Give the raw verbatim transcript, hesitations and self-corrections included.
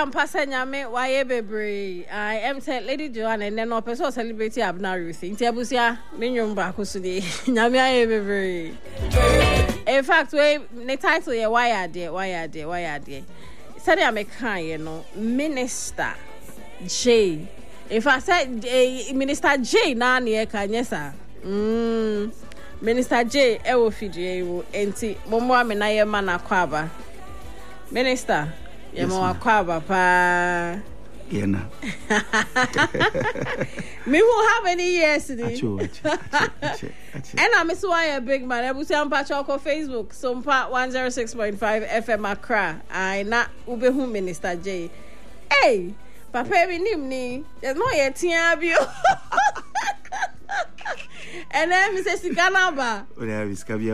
ampasa nyame waye bebre. I am say Lady Joanna and then no person celebrate Abna Ruth. Nti abusia me nwom ba ko so de. Nyame aye bebre. In fact, we the title ye why are there, why are there, why are there. Said I make kind, you know, Minister J. If I said uh, Minister J na ne ka nyesa. Mm. Minister J e wo fidie wo enti momo amena ye ma na kwaba. Minister, ye yes, mo kwaba pa. Yeah, na. Me who how many years today? Achu, achu, achu, achu. And I'm so a big man. Ebusi ampa choko Facebook. So mpa one oh six point five F M Accra. I na ube hu Minister J. Hey, papa bi nim ni. There's no yet tiabio. And then Mister Sikanaba. Oya biskabia